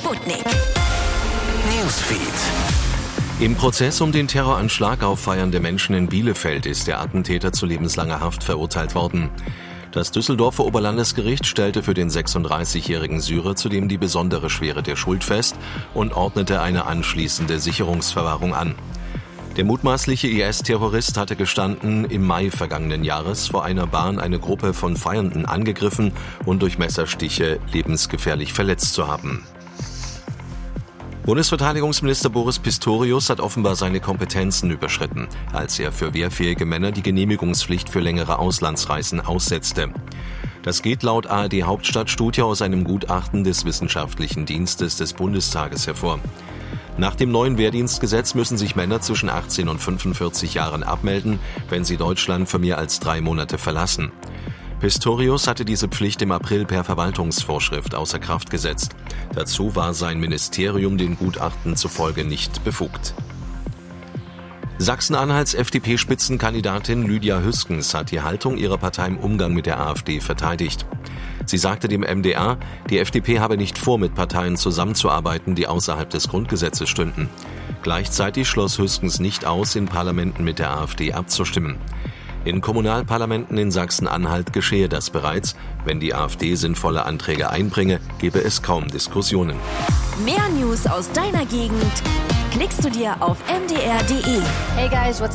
Sputnik Newsfeed. Im Prozess um den Terroranschlag auf feiernde Menschen in Bielefeld ist der Attentäter zu lebenslanger Haft verurteilt worden. Das Düsseldorfer Oberlandesgericht stellte für den 36-jährigen Syrer zudem die besondere Schwere der Schuld fest und ordnete eine anschließende Sicherungsverwahrung an. Der mutmaßliche IS-Terrorist hatte gestanden, im Mai vergangenen Jahres vor einer Bahn eine Gruppe von Feiernden angegriffen und durch Messerstiche lebensgefährlich verletzt zu haben. Bundesverteidigungsminister Boris Pistorius hat offenbar seine Kompetenzen überschritten, als er für wehrfähige Männer die Genehmigungspflicht für längere Auslandsreisen aussetzte. Das geht laut ARD-Hauptstadtstudie aus einem Gutachten des Wissenschaftlichen Dienstes des Bundestages hervor. Nach dem neuen Wehrdienstgesetz müssen sich Männer zwischen 18 und 45 Jahren abmelden, wenn sie Deutschland für mehr als 3 Monate verlassen. Pistorius hatte diese Pflicht im April per Verwaltungsvorschrift außer Kraft gesetzt. Dazu war sein Ministerium den Gutachten zufolge nicht befugt. Sachsen-Anhalts FDP-Spitzenkandidatin Lydia Hüskens hat die Haltung ihrer Partei im Umgang mit der AfD verteidigt. Sie sagte dem MDR, die FDP habe nicht vor, mit Parteien zusammenzuarbeiten, die außerhalb des Grundgesetzes stünden. Gleichzeitig schloss Hüskens nicht aus, in Parlamenten mit der AfD abzustimmen. In Kommunalparlamenten in Sachsen-Anhalt geschehe das bereits. Wenn die AfD sinnvolle Anträge einbringe, gebe es kaum Diskussionen. Mehr News aus deiner Gegend klickst du dir auf mdr.de. Hey guys, what's